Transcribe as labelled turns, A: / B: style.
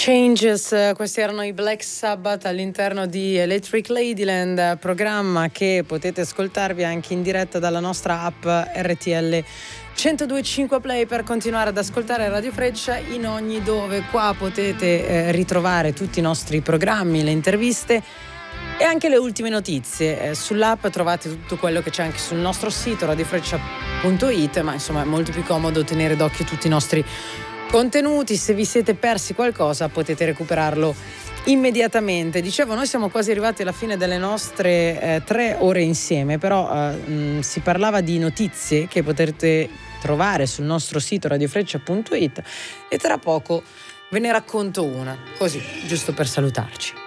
A: Changes, questi erano i Black Sabbath all'interno di Electric Ladyland, programma che potete ascoltarvi anche in diretta dalla nostra app RTL 102.5 Play per continuare ad ascoltare Radio Freccia in ogni dove. Qua potete ritrovare tutti i nostri programmi, le interviste e anche le ultime notizie. Sull'app trovate tutto quello che c'è anche sul nostro sito radiofreccia.it, ma insomma è molto più comodo tenere d'occhio tutti i nostri contenuti. Se vi siete persi qualcosa potete recuperarlo immediatamente. Dicevo, noi siamo quasi arrivati alla fine delle nostre 3 ore insieme, però si parlava di notizie che potete trovare sul nostro sito radiofreccia.it e tra poco ve ne racconto una, così, giusto per salutarci.